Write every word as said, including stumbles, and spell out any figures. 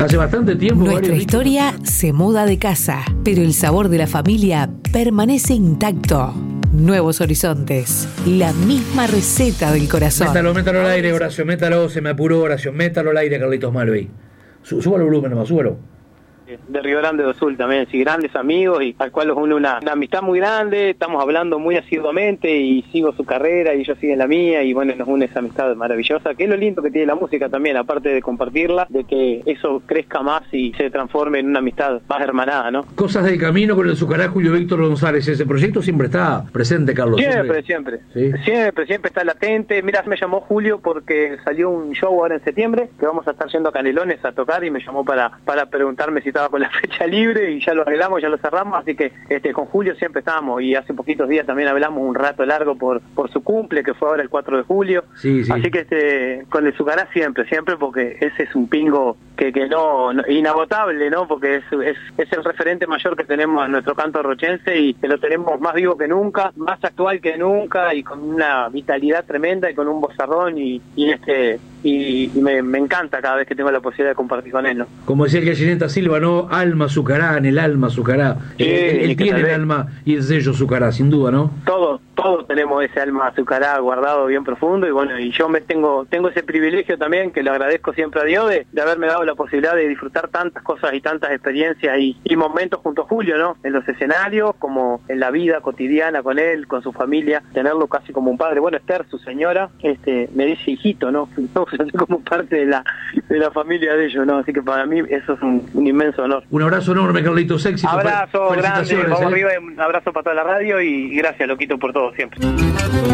Hace bastante tiempo. Nuestra historia se muda de casa, pero el sabor de la familia permanece intacto. Nuevos horizontes, la misma receta del corazón. Métalo, métalo al aire, Horacio, métalo, se me apuró, Horacio, métalo al aire, Carlitos Malvey. Súbalo el volumen nomás, súbalo. De Río Grande do Sul también, sí, grandes amigos y al cual los une una, una amistad muy grande, estamos hablando muy asiduamente y sigo su carrera y ellos siguen la mía y bueno, nos une esa amistad maravillosa, que es lo lindo que tiene la música también, aparte de compartirla, de que eso crezca más y se transforme en una amistad más hermanada, ¿no? Cosas del camino con el Zucará Julio Víctor González, ese proyecto siempre está presente, Carlos. Siempre, siempre, siempre, ¿sí? siempre, siempre está latente. Mira, me llamó Julio porque salió un show ahora en septiembre, que vamos a estar yendo a Canelones a tocar y me llamó para, para preguntarme si estaba con la fecha libre y ya lo arreglamos, ya lo cerramos, así que este con Julio siempre estábamos y hace poquitos días también hablamos un rato largo por por su cumple, que fue ahora el cuatro de julio, sí, sí. Así que este con el Zucará siempre, siempre porque ese es un pingo que, que no, no inagotable, ¿no? Porque es, es, es el referente mayor que tenemos en nuestro canto rochense y que lo tenemos más vivo que nunca, más actual que nunca y con una vitalidad tremenda y con un vozarrón y, y este y, y me, me encanta cada vez que tengo la posibilidad de compartir con él, ¿no? Como decía el gallineta Silva, ¿no? Alma Zucará, en el alma Zucará. Sí, él él tiene el alma y el sello Zucará, sin duda, ¿no? Todos, todos tenemos ese alma Zucará guardado bien profundo y bueno, y yo me tengo tengo ese privilegio también, que le agradezco siempre a Dios, de, de haberme dado la posibilidad de disfrutar tantas cosas y tantas experiencias y, y momentos junto a Julio, ¿no? En los escenarios, como en la vida cotidiana con él, con su familia, tenerlo casi como un padre. Bueno, Esther, su señora, este me dice hijito, ¿no? No, yo soy como parte de la de la familia de ellos, ¿no? Así que para mí eso es un, un inmenso honor. Un abrazo enorme, Carlitos, éxito. Abrazo grande, vamos ¿eh? arriba, un abrazo para toda la radio y gracias, Loquito, por todo siempre.